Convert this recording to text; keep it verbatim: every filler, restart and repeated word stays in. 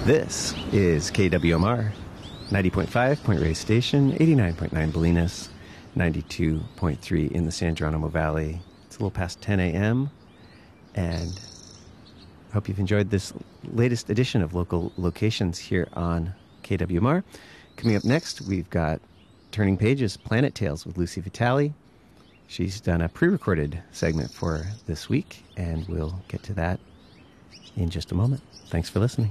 This is K W M R, ninety point five Point Reyes Station, eighty-nine point nine Bolinas, ninety-two point three in the San Geronimo Valley. It's a little past ten a.m., and I hope you've enjoyed this latest edition of Local Locations here on K W M R. Coming up next, we've got Turning Pages, Planet Tales with Lucy Vitale. She's done a pre-recorded segment for this week, and we'll get to that in just a moment. Thanks for listening.